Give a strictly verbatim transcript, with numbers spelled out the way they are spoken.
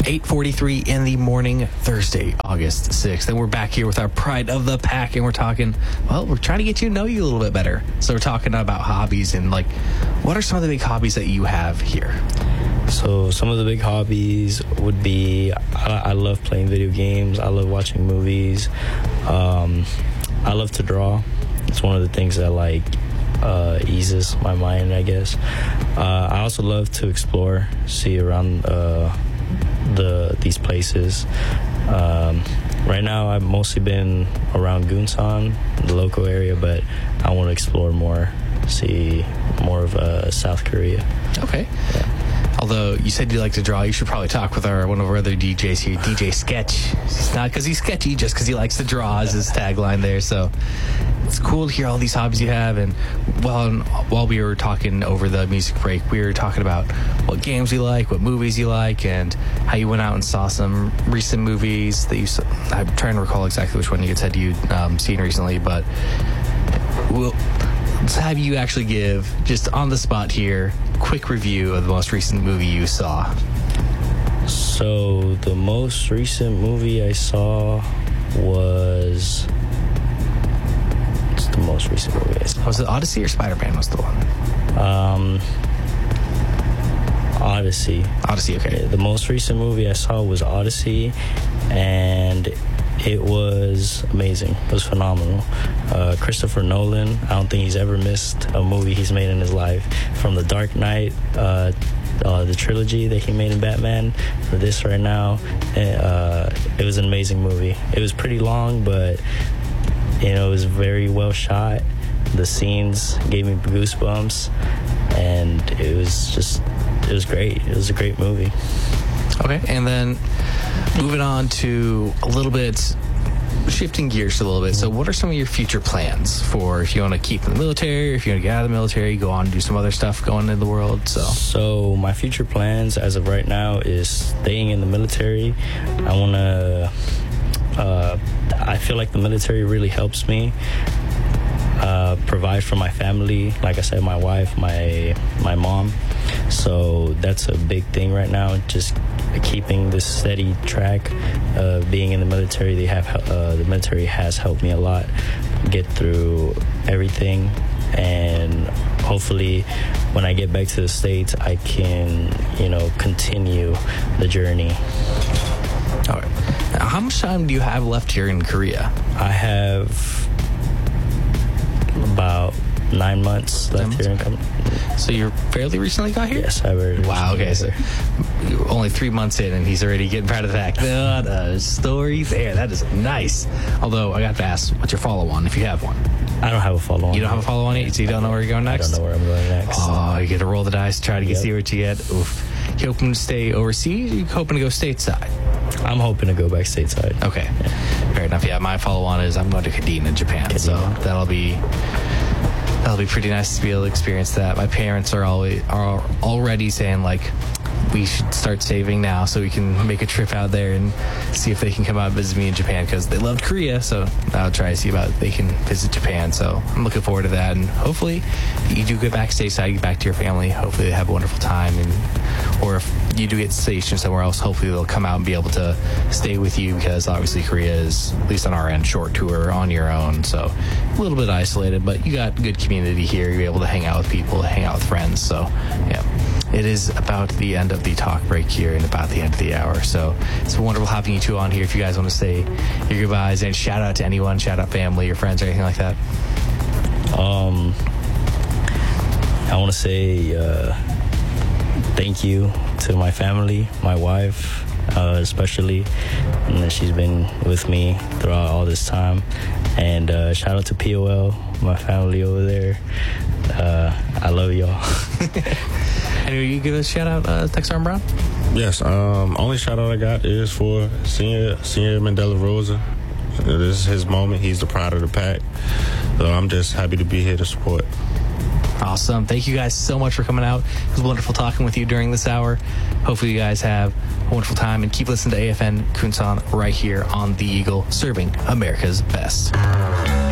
eight forty-three in the morning, Thursday, August sixth. And we're back here with our Pride of the Pack, and we're talking, well, we're trying to get you to know you a little bit better. So we're talking about hobbies and, like, what are some of the big hobbies that you have here? So some of the big hobbies would be, I, I love playing video games. I love watching movies. Um, I love to draw. It's one of the things that, like, uh, eases my mind, I guess. Uh, I also love to explore, see around uh, the these places. Um, right now, I've mostly been around Gunsan, the local area, but I want to explore more, see more of uh, South Korea. Okay. Yeah. Although you said you like to draw, you should probably talk with our one of our other D Js here, D J Sketch. It's not because he's sketchy, just because he likes to draw is his tagline there. So it's cool to hear all these hobbies you have. And while while we were talking over the music break, we were talking about what games you like, what movies you like, and how you went out and saw some recent movies that you saw. I'm trying to recall exactly which one you had said you'd um, seen recently, but we'll let's have you actually give, just on the spot here, quick review of the most recent movie you saw. So the most recent movie I saw was... What's the most recent movie I saw? Was it Odyssey or Spider-Man was the one? Um, Odyssey. Odyssey, okay. Yeah, the most recent movie I saw was Odyssey, and it was amazing. It was phenomenal. Uh, Christopher Nolan, I don't think he's ever missed a movie he's made in his life. From The Dark Knight, uh, uh, the trilogy that he made in Batman, for this right now, uh, it was an amazing movie. It was pretty long, but you know, it was very well shot. The scenes gave me goosebumps, and it was just, it was great. It was a great movie. Okay, and then moving on to a little bit, shifting gears a little bit. So what are some of your future plans for if you want to keep in the military, if you want to get out of the military, go on and do some other stuff going in the world? So, so my future plans as of right now is staying in the military. I want to, uh, I feel like the military really helps me uh, provide for my family. Like I said, my wife, my my mom. So that's a big thing right now, just keeping this steady track of being in the military. They have uh, the military has helped me a lot get through everything, and hopefully when I get back to the States, I can, you know, continue the journey. All right. Now, how much time do you have left here in Korea? I have about nine months left Nine here in months, Korea. So you fairly recently got here? Yes, I very Wow, okay, so recently. you're only three months in and he's already getting proud of the fact. What a story there. That is nice. Although, I got to ask, what's your follow-on, if you have one? I don't have a follow-on. You don't have a follow-on yet, so you don't know where you're going I next? don't know where I'm going next. Oh, you get to roll the dice, try to get Yep. see what you get. Oof. You hoping to stay overseas, or you hoping to go stateside? I'm hoping to go back stateside. Okay, fair enough. Yeah, my follow-on is I'm going to Kadena, Japan, Kadena. so that'll be that'll be pretty nice to be able to experience that. My parents are always are already saying, like, we should start saving now so we can make a trip out there and see if they can come out and visit me in Japan, because they loved Korea, so I'll try to see about if they can visit Japan. So I'm looking forward to that, and hopefully you do get back stateside, get back to your family. Hopefully they have a wonderful time, and or if you do get stationed somewhere else, hopefully they'll come out and be able to stay with you, because obviously Korea is, at least on our end, short tour on your own, so a little bit isolated, but you got good community here. You're able to hang out with people, hang out with friends. So yeah, it is about the end of the talk break here and about the end of the hour. So it's wonderful having you two on here. If you guys want to say your goodbyes and shout out to anyone, shout out family or friends or anything like that. Um, I want to say uh, thank you to my family, my wife, uh, especially. And that she's been with me throughout all this time. And uh, shout out to P O L, my family over there. Uh, I love y'all. Anyway, you give a shout out, uh, Tex Arm Brown? Yes, um, only shout out I got is for Senior Senior Mandela Rosa. This is his moment. He's the pride of the pack. So I'm just happy to be here to support. Awesome. Thank you guys so much for coming out. It was wonderful talking with you during this hour. Hopefully you guys have a wonderful time, and keep listening to A F N Kunsan right here on The Eagle, serving America's best.